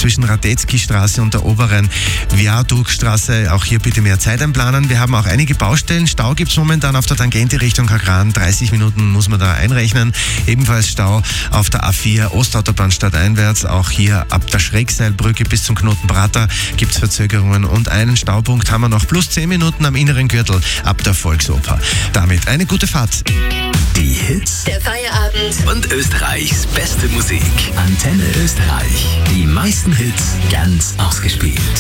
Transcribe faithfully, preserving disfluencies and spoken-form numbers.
zwischen Radetzky-Straße und der oberen Viadukstraße. Auch hier bitte mehr Zeit einplanen. Wir haben auch einige Baustellen. Stau gibt es momentan auf der Tangente Richtung Kagran. dreißig Minuten muss man da einrechnen. Ebenfalls Stau auf der A vier Ostautobahn stadteinwärts. Auch hier ab der Schrägseilbrücke bis zum Knoten Prater gibt es Verzögerungen. Und einen Staupunkt haben wir noch. Plus zehn Minuten am inneren Gürtel ab der Volksoper. Damit eine gute Fahrt. Die Hits Der Feierabend. und Österreichs beste Musik. Antenne Österreich. Die meisten Hits ganz ausgespielt.